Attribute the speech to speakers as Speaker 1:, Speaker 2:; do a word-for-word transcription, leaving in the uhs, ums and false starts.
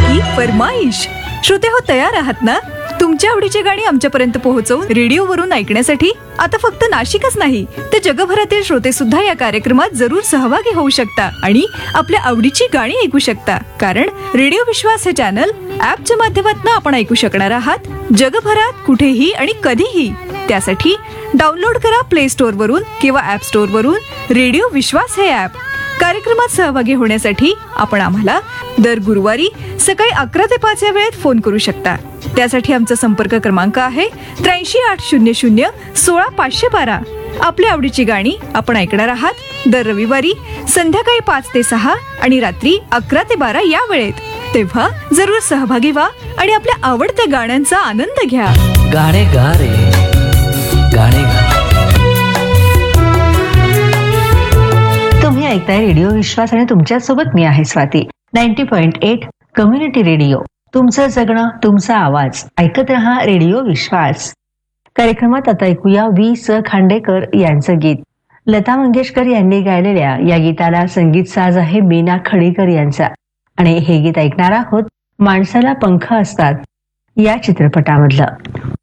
Speaker 1: की फरमाईश. श्रोते हो, तयार आहात ना तुमच्या आवडीची गाणी आमच्यापर्यंत पोहोचवून रेडिओवरून ऐकण्यासाठी? आता फक्त नाशिकच नाही तर जगभरातील श्रोते सुद्धा या कार्यक्रमात जरूर सहभागी होऊ शकता आणि आपल्या आवडीची गाणी ऐकू शकता. कारण रेडिओ विश्वास हे चॅनल ऍपच्या माध्यमातून आपण ऐकू शकणार आहात जगभरात कुठेही आणि कधीही. त्यासाठी डाउनलोड करा प्ले स्टोअर वरून किंवा ऍप स्टोअर वरून रेडिओ विश्वास हे ऍप. कार्यक्रमात सहभागी होण्यासाठी आपण आम्हाला दर गुरुवारी सकाळी अकरा ते पाच या वेळेत फोन करू शकता. त्यासाठी आमचा संपर्क क्रमांक आहे त्र्याऐंशी आठ शून्य शून्य सोळा पाचशे बारा. आपल्या आवडीची गाणी आपण ऐकणार आहात दर रविवारी संध्याकाळी पाच ते सहा आणि रात्री अकरा ते बारा या वेळेत. तेव्हा जरूर सहभागी व्हा आणि आपल्या आवडत्या गाण्यांचा आनंद घ्या.
Speaker 2: गाणे गा रे गाणे गा.
Speaker 3: तुम्ही ऐकताय रेडिओ विश्वास आणि तुमच्या सोबत मी आहे Swati. Ninety point eight community radio, तुमचं जगणं तुमचा आवाज. ऐकत रहा रेडिओ विश्वास. कार्यक्रमात आता ऐकूया वी स खांडेकर यांचं गीत. लता मंगेशकर यांनी गायलेल्या या गीताला संगीत साज आहे मीना खडीकर यांचा. आणि हे गीत ऐकणार आहोत माणसाला पंख असतात या चित्रपटामधलं.